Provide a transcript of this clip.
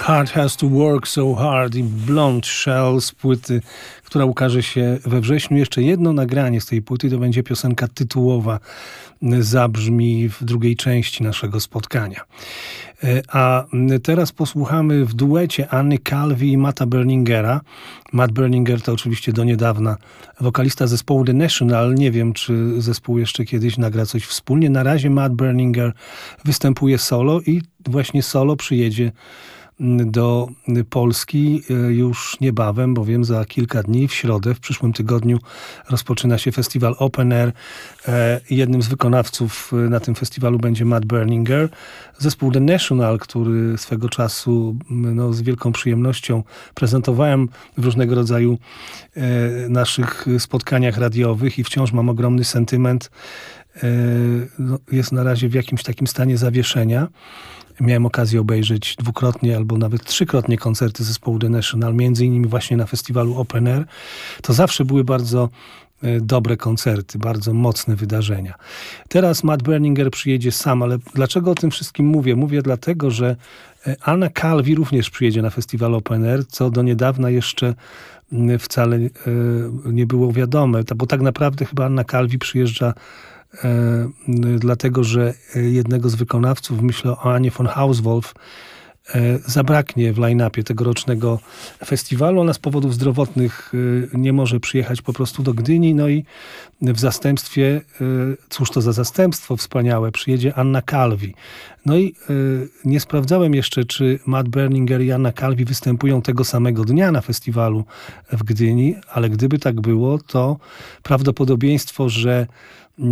Heart Has to Work So Hard i Blonde Shell z płyty, która ukaże się we wrześniu. Jeszcze jedno nagranie z tej płyty, to będzie piosenka tytułowa, zabrzmi w drugiej części naszego spotkania. A teraz posłuchamy w duecie Anny Calvi i Matta Berlingera. Matt Berlinger to oczywiście do niedawna wokalista zespołu The National. Nie wiem, czy zespół jeszcze kiedyś nagra coś wspólnie. Na razie Matt Berlinger występuje solo i właśnie solo przyjedzie do Polski już niebawem, bowiem za kilka dni, w środę, w przyszłym tygodniu rozpoczyna się festiwal Open Air. Jednym z wykonawców na tym festiwalu będzie Matt Berlinger. Zespół The National, który swego czasu z wielką przyjemnością prezentowałem w różnego rodzaju naszych spotkaniach radiowych i wciąż mam ogromny sentyment. Jest na razie w jakimś takim stanie zawieszenia. Miałem okazję obejrzeć dwukrotnie albo nawet trzykrotnie koncerty zespołu The National, między innymi właśnie na festiwalu Open Air. To zawsze były bardzo dobre koncerty, bardzo mocne wydarzenia. Teraz Matt Berlinger przyjedzie sam, ale dlaczego o tym wszystkim mówię? Mówię dlatego, że Anna Calvi również przyjedzie na festiwal Open Air, co do niedawna jeszcze wcale nie było wiadome, bo tak naprawdę chyba Anna Calvi przyjeżdża dlatego, że jednego z wykonawców, myślę o Anie von Hauswolf, zabraknie w line-upie tegorocznego festiwalu. Ona z powodów zdrowotnych nie może przyjechać po prostu do Gdyni, no i w zastępstwie, cóż to za zastępstwo wspaniałe, przyjedzie Anna Calvi. No i nie sprawdzałem jeszcze, czy Matt Berlinger i Anna Calvi występują tego samego dnia na festiwalu w Gdyni, ale gdyby tak było, to prawdopodobieństwo, że